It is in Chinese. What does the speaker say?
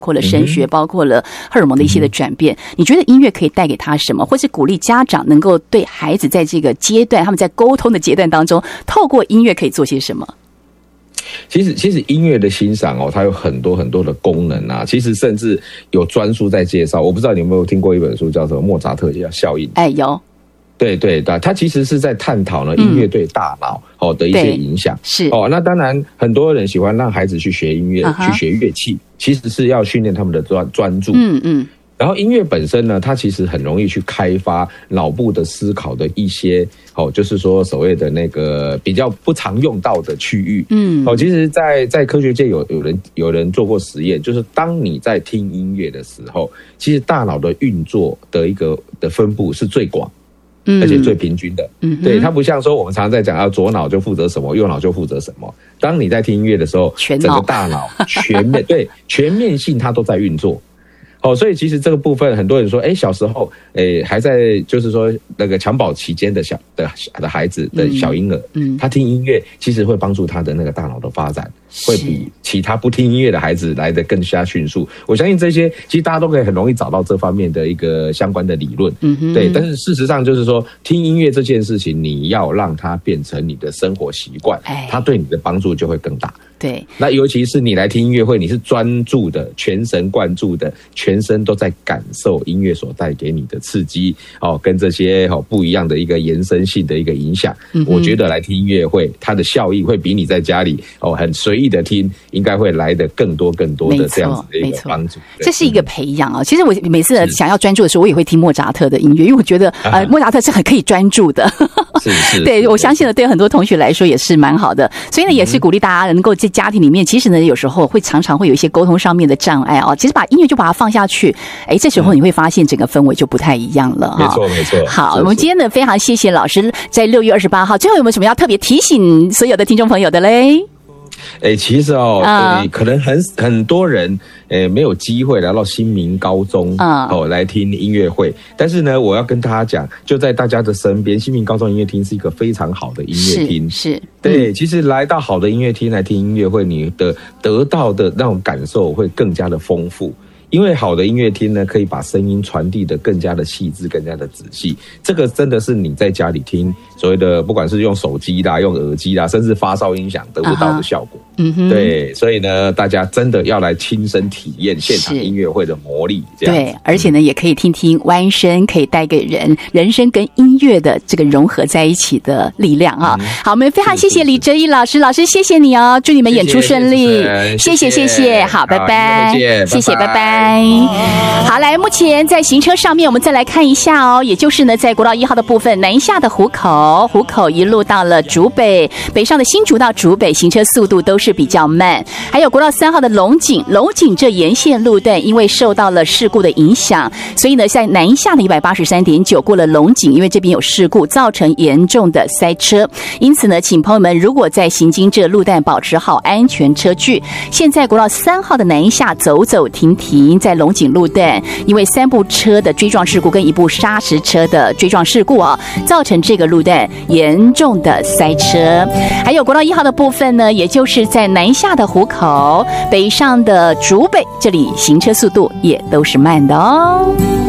括了升学，包括了荷尔蒙的一些的转变，你觉得音乐可以带给他什么，或是鼓励家长能够对孩子在这个阶段，他们在沟通的阶段当中，透过音乐可以做些什么？ 其实音乐的欣赏它有很多很多的功能啊。其实甚至有专书在介绍，我不知道你有没有听过一本书叫做《莫扎特效应》。 有。 对，它其实是在探讨呢音乐对大脑的一些影响。 是那当然很多人喜欢让孩子去学音乐，去学乐器，其实是要训练他们的专注。然后音乐本身呢，它其实很容易去开发脑部的思考的一些就是说所谓的那个比较不常用到的区域。其实在科学界有人做过实验，就是当你在听音乐的时候，其实大脑的运作的的分布是最广。而且最平均的。对，它不像说我们常常在讲左脑就负责什么，右脑就负责什么。当你在听音乐的时候，整个大脑全面性它都在运作。所以其实这个部分很多人说，小时候还在就是说那个襁褓期间的孩子的小婴儿，他听音乐其实会帮助他的那个大脑的发展，会比其他不听音乐的孩子来得更加迅速。我相信这些其实大家都可以很容易找到这方面的一个相关的理论。对，但是事实上就是说，听音乐这件事情，你要让它变成你的生活习惯，它对你的帮助就会更大。 对， 那尤其是你来听音乐会，你是专注的、全神贯注的，全身都在感受音乐所带给你的刺激跟这些不一样的一个延伸性的一个影响。我觉得来听音乐会，它的效益会比你在家里很随意的听，应该会来得更多的这样子的一个帮助。 这是一个培养其实我每次想要专注的时候，我也会听莫扎特的音乐，因为我觉得莫扎特是很可以专注的。 是对，我相信呢，对很多同学来说也是蛮好的。所以呢，也是鼓励大家能够在家庭里面，其实呢，有时候常常会有一些沟通上面的障碍其实把音乐就把它放下去，这时候你会发现整个氛围就不太一样了。 没错。 好，我们今天呢非常谢谢老师在6月28号，最后有没有什么要特别提醒所有的听众朋友的嘞？ 其实可能很多人没有机会来到新民高中来听音乐会，但是呢，我要跟大家讲，就在大家的身边，新民高中音乐厅是一个非常好的音乐厅。是对，其实来到好的音乐厅来听音乐会，你得到的那种感受会更加的丰富。因为好的音乐厅呢，可以把声音传递的更加的细致，更加的仔细。这个真的是你在家里听所谓的，不管是用手机啦、用耳机啦，甚至发烧音响得不到的效果。对，所以呢，大家真的要来亲身体验现场音乐会的魔力。 对，而且呢，也可以听听弯声，可以带给人生跟音乐的这个融合在一起的力量好，我们非常谢谢李哲一老师，谢谢你祝你们演出顺利。谢谢，好，拜拜，谢谢，拜拜。好，来，目前在行车上面，我们再来看一下也就是呢，在国道1号的部分，南下的湖口一路到了竹北，北上的新竹到竹北，行车速度都是比较慢。还有国道3号的龙井这沿线路段，因为受到了事故的影响，所以呢，在南下的183.9过了龙井，因为这边有事故，造成严重的塞车。因此呢，请朋友们如果在行经这路段，保持好安全车距。现在国道3号的南下走停，在龙井路段，因为3部车的追撞事故跟1部砂石车的追撞事故造成这个路段严重的塞车。还有国道1号的部分呢，也就是在南下的湖口，北上的竹北，这里行车速度也都是慢的